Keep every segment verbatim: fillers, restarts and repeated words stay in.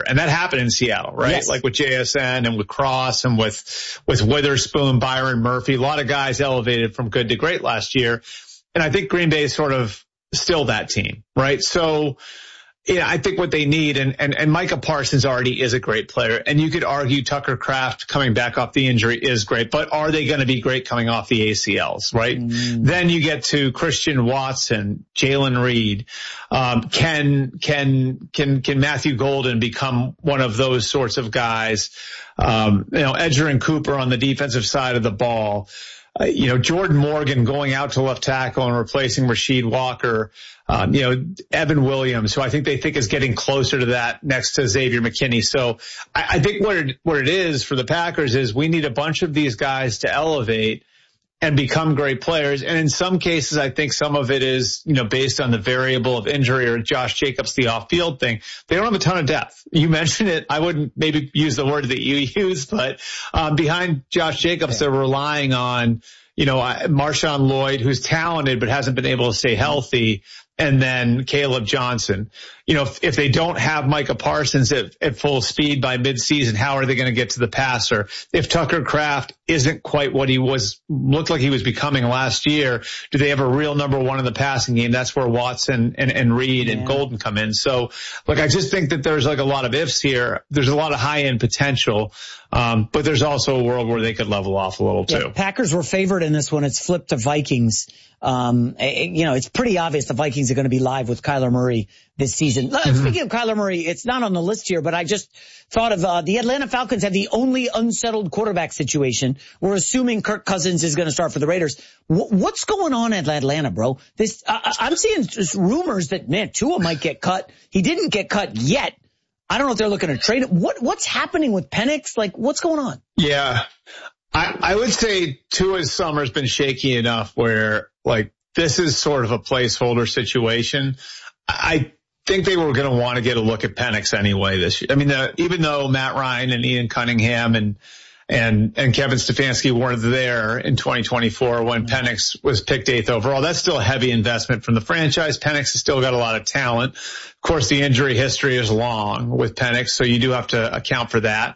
And that happened in Seattle, right? Yes. Like with J S N and with Cross and with, with Witherspoon, Byron Murphy. A lot of guys elevated from good to great last year. And I think Green Bay is sort of still that team, right? So, yeah, I think what they need, and, and, and Micah Parsons already is a great player. And you could argue Tucker Kraft coming back off the injury is great, but are they going to be great coming off the A C Ls, right? Mm. Then you get to Christian Watson, Jalen Reed. Um, can, can, can, can Matthew Golden become one of those sorts of guys? Um, you know, Edgerrin Cooper on the defensive side of the ball. Uh, you know, Jordan Morgan going out to left tackle and replacing Rasheed Walker. Um, you know, Evan Williams, who I think they think is getting closer to that next to Xavier McKinney. So I, I think what it, what it is for the Packers is we need a bunch of these guys to elevate and become great players. And in some cases, I think some of it is, you know, based on the variable of injury or Josh Jacobs, the off-field thing. They don't have a ton of depth. You mentioned it. I wouldn't maybe use the word that you use, but um, behind Josh Jacobs, they're relying on, you know, Marshawn Lloyd, who's talented but hasn't been able to stay healthy, and then Caleb Johnson. You know, if, if they don't have Micah Parsons at, at full speed by midseason, how are they going to get to the passer? If Tucker Kraft isn't quite what he was, looked like he was becoming last year, do they have a real number one in the passing game? That's where Watson and, and Reed yeah. and Golden come in. So, look, I just think that there's like a lot of ifs here. There's a lot of high-end potential, um, but there's also a world where they could level off a little too. Yeah, Packers were favored in this one. It's flipped to Vikings. Um, you know, it's pretty obvious the Vikings are going to be live with Kyler Murray this season. Mm-hmm. Speaking of Kyler Murray, it's not on the list here, but I just thought of, uh, the Atlanta Falcons have the only unsettled quarterback situation. We're assuming Kirk Cousins is going to start for the Raiders. W- what's going on at Atlanta, bro? This, uh, I'm seeing just rumors that, man, Tua might get cut. He didn't get cut yet. I don't know if they're looking to trade him. What, what's happening with Penix? Like, what's going on? Yeah. I, I would say Tua's summer's been shaky enough where, like, this is sort of a placeholder situation. I think they were going to want to get a look at Penix anyway this year. I mean, the, even though Matt Ryan and Ian Cunningham and and and Kevin Stefanski weren't there in twenty twenty-four when Penix was picked eighth overall, that's still a heavy investment from the franchise. Penix has still got a lot of talent. Of course, the injury history is long with Penix, so you do have to account for that.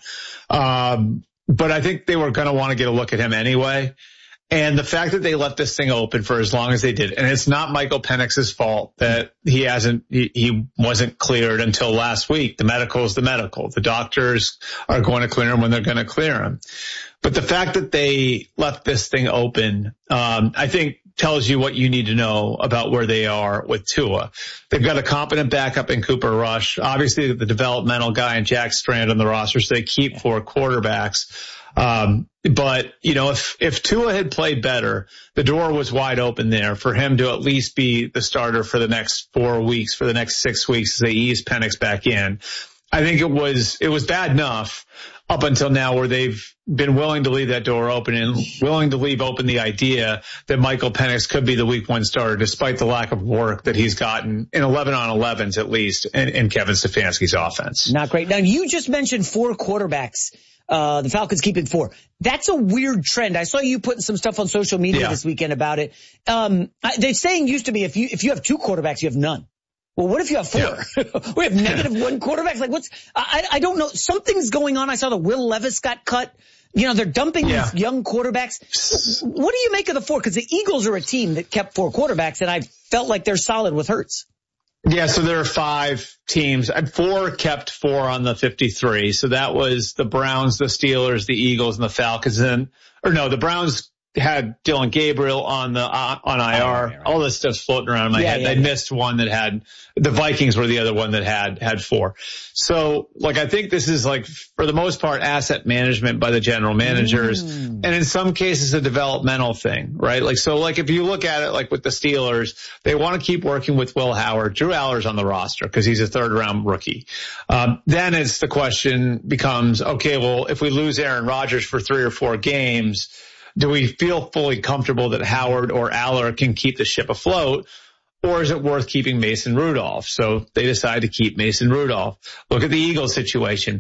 Um, but I think they were going to want to get a look at him anyway. And the fact that they left this thing open for as long as they did, and it's not Michael Penix's fault that he hasn't, he, he wasn't cleared until last week. The medical is the medical. The doctors are going to clear him when they're going to clear him. But the fact that they left this thing open, um, I think tells you what you need to know about where they are with Tua. They've got a competent backup in Cooper Rush. Obviously the developmental guy and Jack Strand on the roster, so they keep four quarterbacks. Um, but, you know, if, if Tua had played better, the door was wide open there for him to at least be the starter for the next four weeks, for the next six weeks as they ease Penix back in. I think it was, it was bad enough up until now where they've been willing to leave that door open and willing to leave open the idea that Michael Penix could be the week one starter despite the lack of work that he's gotten in eleven on elevens at least in, in Kevin Stefanski's offense. Not great. Now, you just mentioned four quarterbacks. Uh, the Falcons keeping four. That's a weird trend. I saw you putting some stuff on social media yeah. this weekend about it. Um, they're saying used to be if you, if you have two quarterbacks, you have none. Well, what if you have four? Yeah. We have negative one quarterbacks. Like what's, I, I don't know. Something's going on. I saw that Will Levis got cut. You know, they're dumping yeah. these young quarterbacks. What do you make of the four? Cause the Eagles are a team that kept four quarterbacks and I felt like they're solid with Hurts. Yeah, so there are five teams. Four kept four on the fifty-three. So that was the Browns, the Steelers, the Eagles, and the Falcons. And, or no, the Browns had Dylan Gabriel on the uh, on I R. Oh, right, right. All this stuff's floating around in my yeah, head. Yeah, they yeah. missed one that had the Vikings were the other one that had had four. So like I think this is like for the most part asset management by the general managers, mm. and in some cases a developmental thing, right? Like so like if you look at it like with the Steelers, they want to keep working with Will Howard. Drew Aller's on the roster because he's a third round rookie. Um, then it's the question becomes okay, well if we lose Aaron Rodgers for three or four games, do we feel fully comfortable that Howard or Aller can keep the ship afloat, or is it worth keeping Mason Rudolph? So they decide to keep Mason Rudolph. Look at the Eagles situation.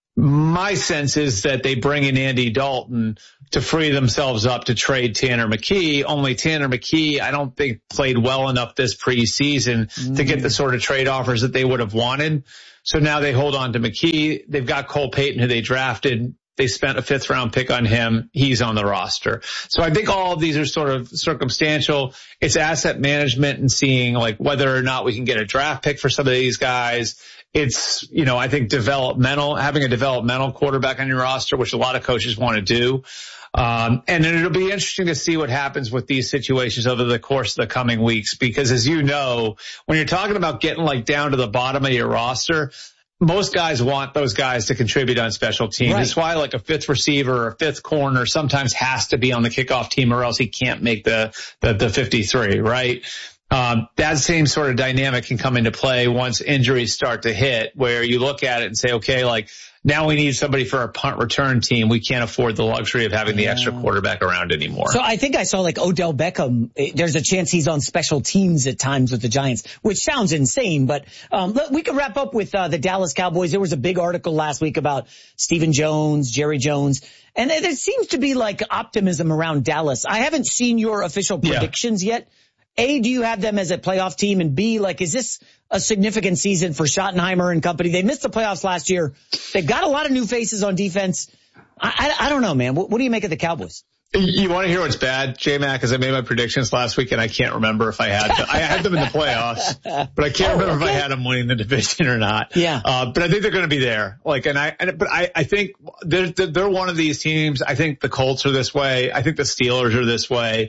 My sense is that they bring in Andy Dalton to free themselves up to trade Tanner McKee, only Tanner McKee I don't think played well enough this preseason mm. to get the sort of trade offers that they would have wanted. So now they hold on to McKee. They've got Cole Payton, who they drafted. They spent a fifth round pick on him. He's on the roster. So I think all of these are sort of circumstantial. It's asset management and seeing like whether or not we can get a draft pick for some of these guys. It's, you know, I think developmental, having a developmental quarterback on your roster, which a lot of coaches want to do. Um, and then it'll be interesting to see what happens with these situations over the course of the coming weeks, because as you know, when you're talking about getting like down to the bottom of your roster, most guys want those guys to contribute on special teams. Right. That's why like a fifth receiver or a fifth corner sometimes has to be on the kickoff team or else he can't make the, the, the fifty-three, right? Um, that same sort of dynamic can come into play once injuries start to hit, where you look at it and say, okay, like now we need somebody for our punt return team. We can't afford the luxury of having the yeah. extra quarterback around anymore. So I think I saw like Odell Beckham. There's a chance he's on special teams at times with the Giants, which sounds insane, but, um, we can wrap up with, uh, the Dallas Cowboys. There was a big article last week about Stephen Jones, Jerry Jones, and there seems to be like optimism around Dallas. I haven't seen your official predictions yeah. yet. A, do you have them as a playoff team? And B, like, is this a significant season for Schottenheimer and company? They missed the playoffs last year. They've got a lot of new faces on defense. I, I, I don't know, man. What, what do you make of the Cowboys? You want to hear what's bad, J-Mac, because I made my predictions last week and I can't remember if I had them. I had them in the playoffs, but I can't oh, remember okay. if I had them winning the division or not. Yeah. Uh, but I think they're going to be there. Like, and I, and, but I, I think they're, they're one of these teams. I think the Colts are this way. I think the Steelers are this way.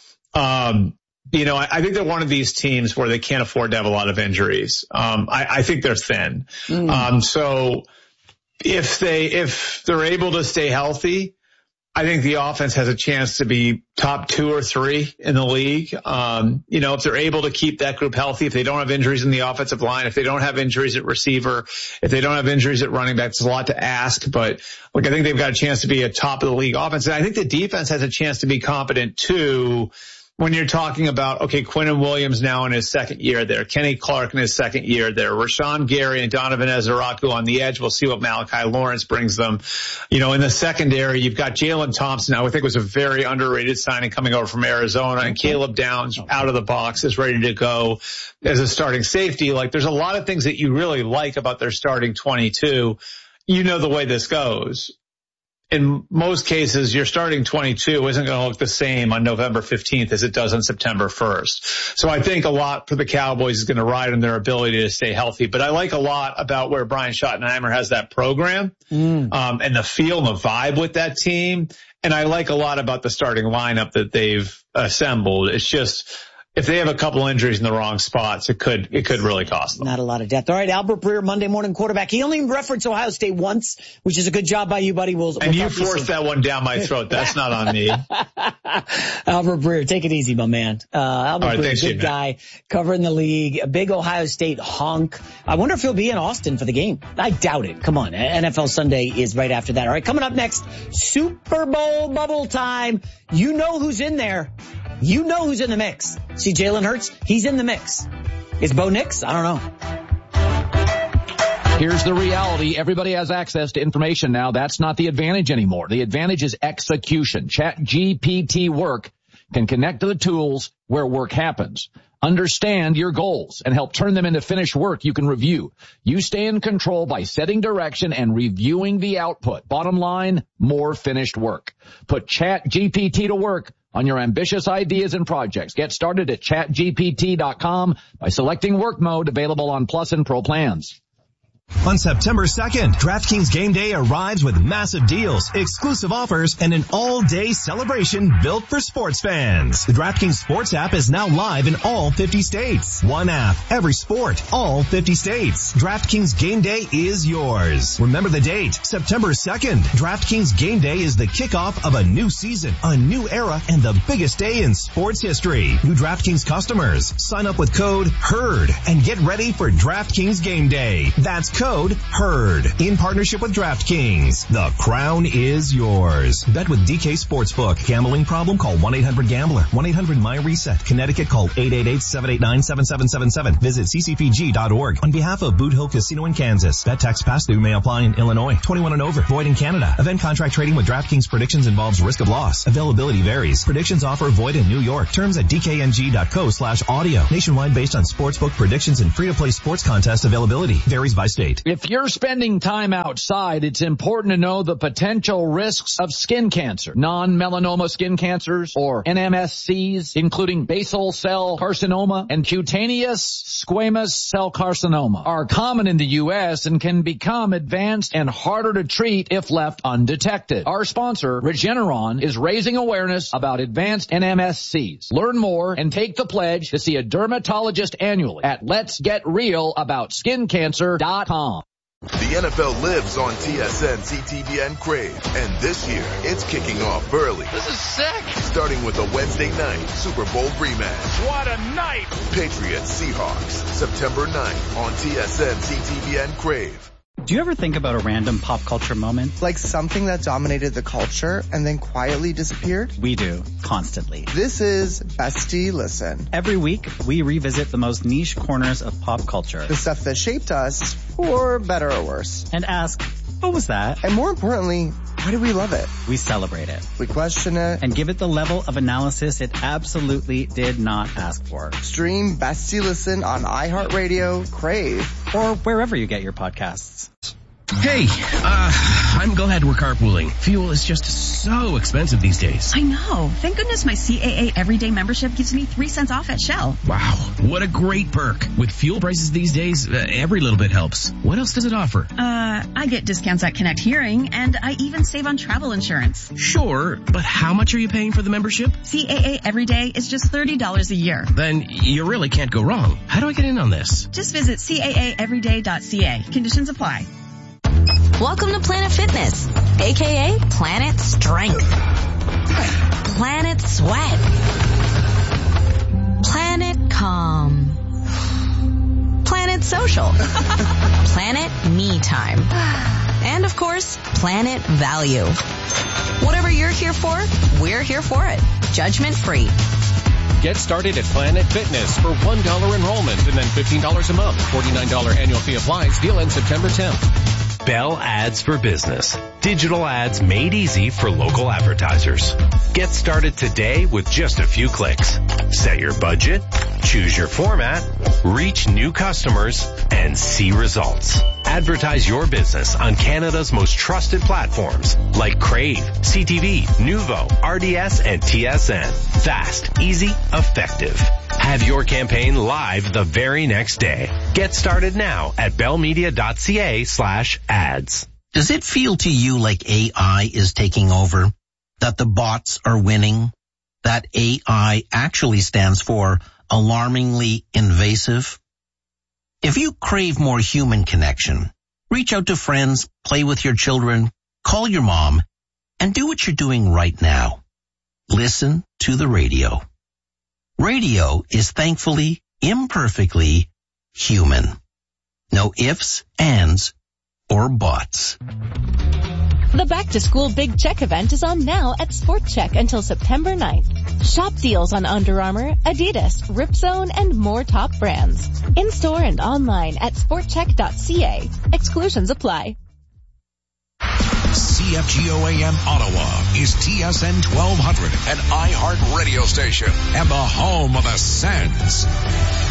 Um, You know, I, I think they're one of these teams where they can't afford to have a lot of injuries. Um, I, I think they're thin. Mm. Um, so if they, if they're able to stay healthy, I think the offense has a chance to be top two or three in the league. Um, you know, if they're able to keep that group healthy, if they don't have injuries in the offensive line, if they don't have injuries at receiver, if they don't have injuries at running back, it's a lot to ask, but look, I think they've got a chance to be a top of the league offense. And I think the defense has a chance to be competent too. When you're talking about, okay, Quinnen Williams now in his second year there, Kenny Clark in his second year there, Rashawn Gary and Donovan Ezeraku on the edge. We'll see what Malachi Lawrence brings them. You know, in the secondary, you've got Jalen Thompson, I would think was a very underrated signing coming over from Arizona, and Caleb Downs out of the box is ready to go as a starting safety. Like, there's a lot of things that you really like about their starting twenty-two. You know the way this goes. In most cases, your starting twenty-two isn't going to look the same on November fifteenth as it does on September first. So I think a lot for the Cowboys is going to ride on their ability to stay healthy. But I like a lot about where Brian Schottenheimer has that program, mm. um, and the feel and the vibe with that team. And I like a lot about the starting lineup that they've assembled. It's just, if they have a couple injuries in the wrong spots, it could, it could really cost them. Not a lot of depth. All right. Albert Breer, Monday morning quarterback. He only referenced Ohio State once, which is a good job by you, buddy. We'll, and we'll you forced that one down my throat. That's not on me. Albert Breer, take it easy, my man. Uh, Albert right, Breer, thanks, good you, guy, covering the league, a big Ohio State honk. I wonder if he'll be in Austin for the game. I doubt it. Come on. N F L Sunday is right after that. All right. Coming up next, Super Bowl bubble time. You know who's in there. You know who's in the mix. See Jalen Hurts? He's in the mix. Is Bo Nix? I don't know. Here's the reality. Everybody has access to information now. That's not the advantage anymore. The advantage is execution. ChatGPT Work can connect to the tools where work happens. Understand your goals and help turn them into finished work you can review. You stay in control by setting direction and reviewing the output. Bottom line, more finished work. Put ChatGPT to work on your ambitious ideas and projects. Get started at chat G P T dot com by selecting work mode, available on Plus and Pro plans. On September second, DraftKings Game Day arrives with massive deals, exclusive offers, and an all-day celebration built for sports fans. The DraftKings Sports app is now live in all fifty states. One app, every sport, all fifty states. DraftKings Game Day is yours. Remember the date, September second. DraftKings Game Day is the kickoff of a new season, a new era, and the biggest day in sports history. New DraftKings customers, sign up with code HERD and get ready for DraftKings Game Day. That's code HERD in partnership with DraftKings. The crown is yours. Bet with D K Sportsbook. Gambling problem? Call one eight hundred gambler. one eight hundred my reset. Connecticut, call eight eight eight, seven eight nine, seven seven seven seven. Visit c c p g dot org. On behalf of Boot Hill Casino in Kansas. Bet tax pass-through may apply in Illinois. twenty-one and over. Void in Canada. Event contract trading with DraftKings predictions involves risk of loss. Availability varies. Predictions offer void in New York. Terms at d k n g dot co slash audio. Nationwide based on sportsbook predictions and free-to-play sports contest availability. Varies by state. state. If you're spending time outside, it's important to know the potential risks of skin cancer. Non-melanoma skin cancers, or N M S Cs, including basal cell carcinoma and cutaneous squamous cell carcinoma, are common in the U S and can become advanced and harder to treat if left undetected. Our sponsor, Regeneron, is raising awareness about advanced N M S Cs. Learn more and take the pledge to see a dermatologist annually at lets get real about skin cancer dot com. The N F L lives on T S N C T V N Crave, and this year it's kicking off early. This is sick! Starting with a Wednesday night Super Bowl rematch. What a night! Patriots Seahawks, September ninth on T S N C T V N Crave. Do you ever think about a random pop culture moment? Like something that dominated the culture and then quietly disappeared? We do, constantly. This is Bestie Listen. Every week, we revisit the most niche corners of pop culture. The stuff that shaped us, for better or worse. And ask, what was that? And more importantly, why do we love it? We celebrate it. We question it. And give it the level of analysis it absolutely did not ask for. Stream Bestie Listen on iHeartRadio, Crave, or wherever you get your podcasts. Hey, uh, I'm glad we're carpooling. Fuel is just so expensive these days. I know. Thank goodness my C A A Everyday membership gives me three cents off at Shell. Wow, what a great perk. With fuel prices these days, uh, every little bit helps. What else does it offer? Uh, I get discounts at Connect Hearing, and I even save on travel insurance. Sure, but how much are you paying for the membership? C A A Everyday is just thirty dollars a year. Then you really can't go wrong. How do I get in on this? Just visit C A A everyday dot C A. Conditions apply. Welcome to Planet Fitness, aka Planet Strength, Planet Sweat, Planet Calm, Planet Social, Planet Me Time, and of course, Planet Value. Whatever you're here for, we're here for it. Judgment free. Get started at Planet Fitness for one dollar enrollment and then fifteen dollars a month. forty-nine dollars annual fee applies. Deal ends September tenth. Bell Ads for Business. Digital ads made easy for local advertisers. Get started today with just a few clicks. Set your budget, choose your format, reach new customers, and see results. Advertise your business on Canada's most trusted platforms like Crave, C T V, Nuvo, R D S, and T S N. Fast, easy, effective. Have your campaign live the very next day. Get started now at bellmedia.ca slash ads. Does it feel to you like A I is taking over? That the bots are winning? That A I actually stands for alarmingly invasive? If you crave more human connection, reach out to friends, play with your children, call your mom, and do what you're doing right now. Listen to the radio. Radio is thankfully, imperfectly human. No ifs, ands, or buts. The Back to School Big Check event is on now at Sport Check until September ninth. Shop deals on Under Armour, Adidas, Ripzone, and more top brands. In-store and online at sport check dot c a. Exclusions apply. C F G O A M Ottawa is T S N twelve hundred, an iHeart radio station and the home of the Sens.